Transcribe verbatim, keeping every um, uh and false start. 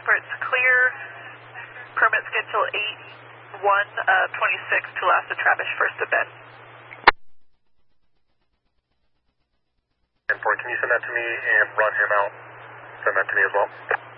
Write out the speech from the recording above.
Transport's clear. Permit schedule eight one twenty-six to Lhasa Travis, first to bed. Can you send that to me and run him out? Send that to me as well.